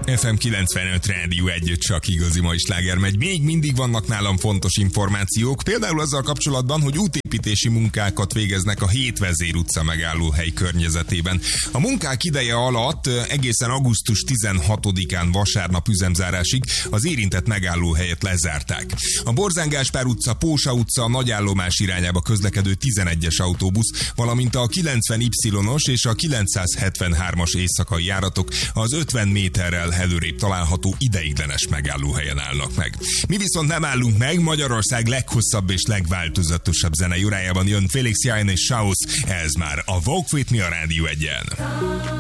FM 95 Rádió 1, csak igazi mai sláger megy. Még mindig vannak nálam fontos információk, például azzal kapcsolatban, hogy útépítési munkákat végeznek a Hétvezér utca megállóhely környezetében. A munkák ideje alatt egészen augusztus 16-án vasárnap üzemzárásig az érintett megállóhelyet lezárták. A Borzán Gáspár utca, Pósa utca, a nagyállomás irányába közlekedő 11-es autóbusz, valamint a 90Y-os és a 973-as éjszakai járatok az 50 méterrel előrébb található ideiglenes megállóhelyen állnak meg. Mi viszont nem állunk meg, Magyarország leghosszabb és legváltozatosabb zenei órájában jön Felix Jaehn és South, ez már a Walk With Me a Rádió 1-en.